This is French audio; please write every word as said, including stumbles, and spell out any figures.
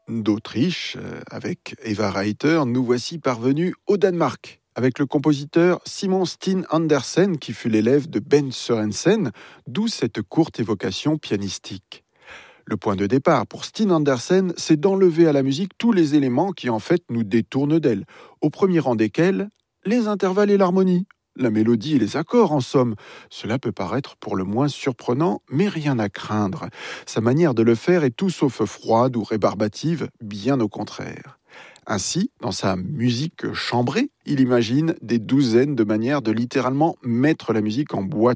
d'Autriche, euh, avec Eva Reiter, nous voici parvenus au Danemark, avec le compositeur Simon Steen Andersen, qui fut l'élève de Ben Sørensen, d'où cette courte évocation pianistique. Le point de départ pour Steen Andersen, c'est d'enlever à la musique tous les éléments qui en fait nous détournent d'elle, au premier rang desquels les intervalles et l'harmonie, la mélodie et les accords en somme. Cela peut paraître pour le moins surprenant, mais rien à craindre. Sa manière de le faire est tout sauf froide ou rébarbative, bien au contraire. Ainsi, dans sa musique chambrée, il imagine des douzaines de manières de littéralement mettre la musique en boîte